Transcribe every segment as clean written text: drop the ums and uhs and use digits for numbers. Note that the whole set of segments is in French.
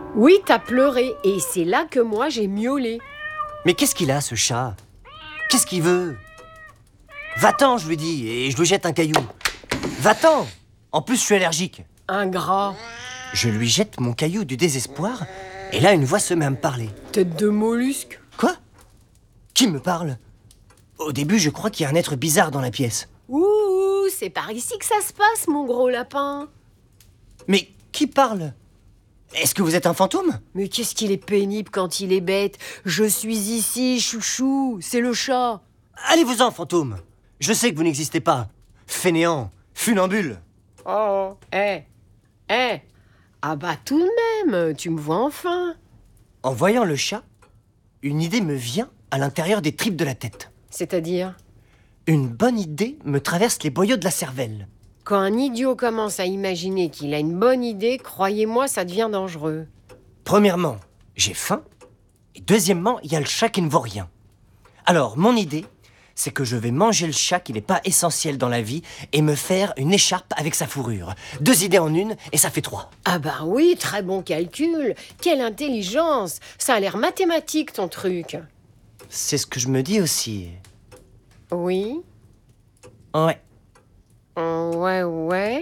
Oui, t'as pleuré, et c'est là que moi j'ai miaulé. Mais qu'est-ce qu'il a, ce chat? Qu'est-ce qu'il veut? Va-t'en, je lui dis, et je lui jette un caillou. Va-t'en! En plus, je suis allergique. Ingrat, Je lui jette mon caillou du désespoir, et là, une voix se met à me parler. tête de mollusque. Quoi? Qui me parle? Au début, je crois qu'il y a un être bizarre dans la pièce. Ouh, c'est par ici que ça se passe, mon gros lapin. Mais qui parle? Est-ce que vous êtes un fantôme? Mais qu'est-ce qu'il est pénible quand il est bête. Je suis ici, chouchou, c'est le chat. Allez-vous-en, fantôme! Je sais que vous n'existez pas. Fainéant, funambule. Oh, Ah bah tout de même, tu me vois enfin. En voyant le chat, une idée me vient à l'intérieur des tripes de la tête. C'est-à-dire, Une bonne idée me traverse les boyaux de la cervelle. quand un idiot commence à imaginer qu'il a une bonne idée, croyez-moi, ça devient dangereux. Premièrement, j'ai faim. Et deuxièmement, il y a le chat qui ne vaut rien. Alors, mon idée, c'est que je vais manger le chat qui n'est pas essentiel dans la vie et me faire une écharpe avec sa fourrure. 2 idées en une et ça fait 3. Ah bah oui, très bon calcul. Quelle intelligence. Ça a l'air mathématique, ton truc. C'est ce que je me dis aussi. Oui, Ouais, ouais.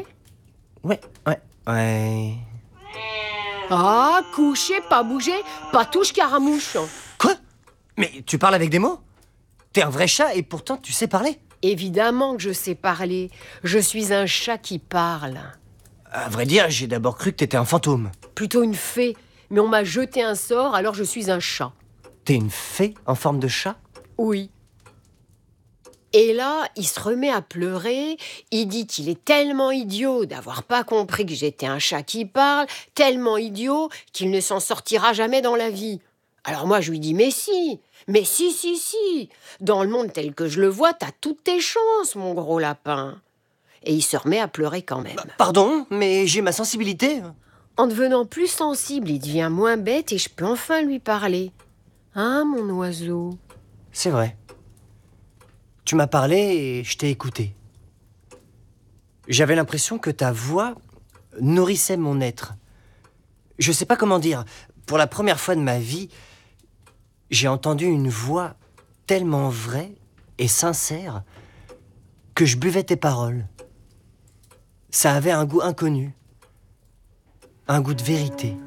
ouais. Ah, coucher, pas bouger, pas touche caramouche. Quoi? Mais tu parles avec des mots? T'es un vrai chat et pourtant tu sais parler? Évidemment que je sais parler. Je suis un chat qui parle. À vrai dire, j'ai d'abord cru que t'étais un fantôme. Plutôt une fée. Mais on m'a jeté un sort, alors je suis un chat. T'es une fée en forme de chat? Oui. Et là, il se remet à pleurer. Il dit qu'il est tellement idiot d'avoir pas compris que j'étais un chat qui parle, tellement idiot qu'il ne s'en sortira jamais dans la vie. Alors moi, je lui dis, mais si. Dans le monde tel que je le vois, t'as toutes tes chances, mon gros lapin. Et il se remet à pleurer quand même. Pardon, mais j'ai ma sensibilité. En devenant plus sensible, il devient moins bête et je peux enfin lui parler. Hein, mon oiseau? C'est vrai. Tu m'as parlé et je t'ai écouté. J'avais l'impression que ta voix nourrissait mon être. Je sais pas comment dire. Pour la première fois de ma vie, j'ai entendu une voix tellement vraie et sincère que je buvais tes paroles. Ça avait un goût inconnu, un goût de vérité.